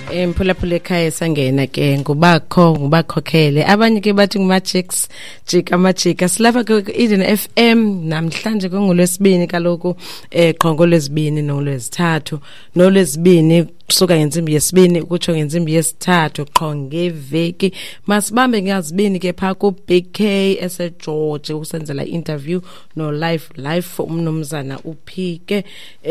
Emphulaphula ekhaya sangena ke ngubakhokhele abanye ke bathi ngumajix amajika silapha ke Eden FM namhlanje ngolwesibini kaloku qhongo lwesibini nolwesithathu nolwesibini kusuka ngensimbi yesibini ukutsho ngensimbi yesithathu qho ngeveki masibambe ngazibini ke pha ku Big K eseGeorge usenzela interview no live umnumzana uphike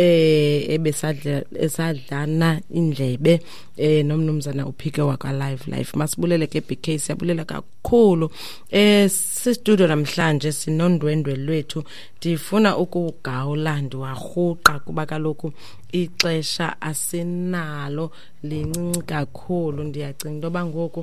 esadlana indlebe nomnumzana uphike waka live masibulele ke Big K siyabulela kakhulu sistudio namhlanje sinondwendwe lwethu ndifuna ukugawula ndiwarhuqa kuba kaloku ixesha asinalo lincinci kakhulu ndiyacinga into yoba ngoku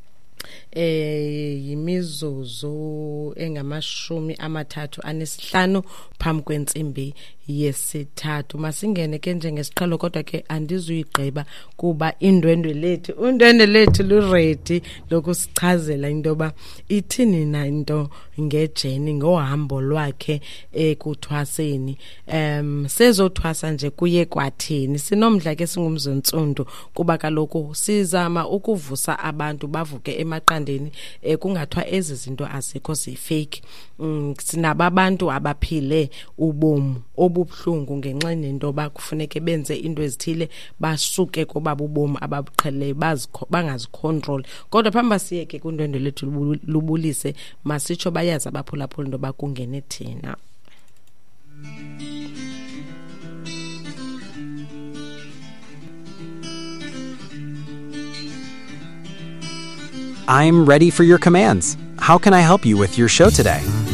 yimizuzu engama-35 phambi kwentsimbi yesithathu masingene ke njengesiqhelo kodwa ke andizuyigqiba kuba undwendwe lethu lu-ready lokusichazela into yoba ithini na into ngejeni ngohambo lwakhe kuthwaseni sezothwasa nje kuye kwathini sinomdla ke singumzontsundu kuba kaloku sizama ukuvusa abantu bavuke emaqandeni kungathiwa ezi zinto azikho zifake sinaba abantu abaphile ubomu obubuhlungu ngenxa nento bakufuneke benze into ezithile basuke koba ubomu ababuqhele bangazicontrol kodwa phamba siyeke kundwendwe lethu lubulise masitsho bayazi abaphulaphula into bakungene thina. I'm ready for your commands. How can I help you with your show today?